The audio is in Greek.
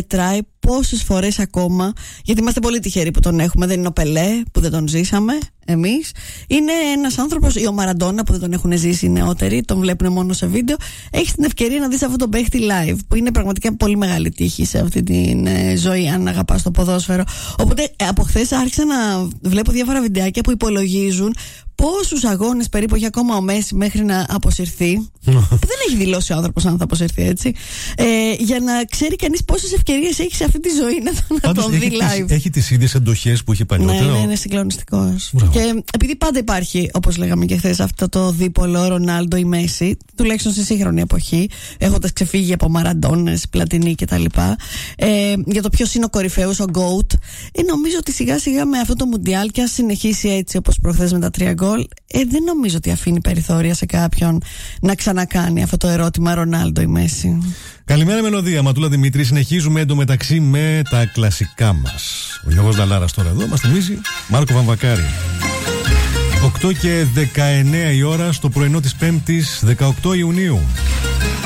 μετράει πόσες φορές ακόμα, γιατί είμαστε πολύ τυχεροί που τον έχουμε. Δεν είναι ο Πελέ που δεν τον ζήσαμε εμείς. Είναι ένας άνθρωπος, ή ο Μαραντόνα που δεν τον έχουν ζήσει οι νεότεροι, τον βλέπουν μόνο σε βίντεο. Έχεις την ευκαιρία να δεις αυτόν τον παίχτη live, που είναι πραγματικά πολύ μεγάλη τύχη σε αυτή τη ζωή, αν αγαπάς το ποδόσφαιρο. Οπότε από χθες άρχισα να βλέπω διάφορα βιντεάκια που υπολογίζουν πόσους αγώνες περίπου έχει ακόμα ο Μέση μέχρι να αποσυρθεί. Δεν έχει δηλώσει ο άνθρωπος αν θα αποσυρθεί, έτσι. Για να ξέρει κανείς πόσες ευκαιρίες έχει σε αυτή τη ζωή να τον δει live. Έχει τις ίδιες εντοχές που είχε παλιότερα. Ναι, είναι συγκλονιστικός. Και επειδή πάντα υπάρχει, όπως λέγαμε και χθες, αυτό το δίπολο Ρονάλντο ή Μέση, τουλάχιστον στη σύγχρονη εποχή, έχοντας ξεφύγει από Μαραντόνες, Πλατινί κτλ. Για το ποιος είναι ο κορυφαίος, ο GOAT, νομίζω ότι σιγά σιγά με αυτό το Μουντιάλ, και αν συνεχίσει έτσι όπως προχθές με τα 3 γκολ, δεν νομίζω ότι αφήνει περιθώρια σε κάποιον να ξανακάνει αυτό το ερώτημα Ρονάλντο ή Μέση. Καλημέρα Μελωδία, Ματούλα Δημήτρη. Συνεχίζουμε εντωμεταξύ με τα κλασικά μας. Ο Γιώργος Λαλάρας τώρα εδώ μας θυμίζει Μάρκο Βαμβακάρη. 8 και 19 η ώρα στο πρωινό της 5ης 18 Ιουνίου.